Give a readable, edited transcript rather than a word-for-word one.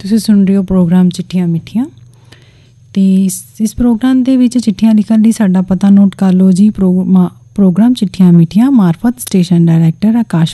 ਤੁਸੀਂ ਸੁਣ ਰਹੇ ਹੋ ਪ੍ਰੋਗਰਾਮ ਚਿੱਠੀਆਂ ਮਿੱਠੀਆਂ। ਅਤੇ ਇਸ ਪ੍ਰੋਗਰਾਮ ਦੇ ਵਿੱਚ ਚਿੱਠੀਆਂ ਲਿਖਣ ਲਈ ਸਾਡਾ ਪਤਾ ਨੋਟ ਕਰ ਲਓ ਜੀ। ਪ੍ਰੋਗਰਾਮ ਚਿੱਠੀਆਂ ਮਿੱਠੀਆਂ ਮਾਰਫਤ ਸਟੇਸ਼ਨ ਡਾਇਰੈਕਟਰ ਆਕਾਸ਼